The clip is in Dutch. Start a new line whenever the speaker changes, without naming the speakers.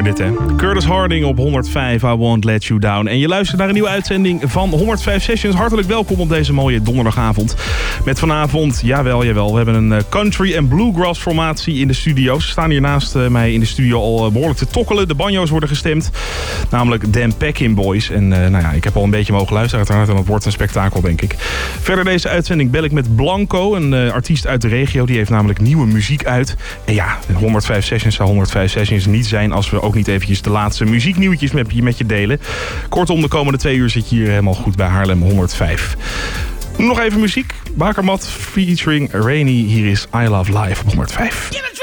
dit, hè? Curtis Harding op 105, I Won't Let You Down. En je luistert naar een nieuwe uitzending van 105 Sessions. Hartelijk welkom op deze mooie donderdagavond. Met vanavond, jawel, we hebben een country- en bluegrass formatie in de studio's. Ze staan hier naast mij in de studio al behoorlijk te tokkelen. De banjo's worden gestemd. Namelijk Dan Peckin Boys. En ik heb al een beetje mogen luisteren uiteraard. En dat wordt een spektakel, denk ik. Verder deze uitzending bel ik met Blanco, een artiest uit de regio. Die heeft namelijk nieuwe muziek uit. En ja, 105 Sessions zou 105 Sessions niet zijn als we ook niet eventjes de laatste muzieknieuwtjes met je delen. Kortom, de komende 2 uur zit je hier helemaal goed bij Haarlem 105. Nog even muziek. Bakermat featuring Rainy. Hier is I Love Life op 105.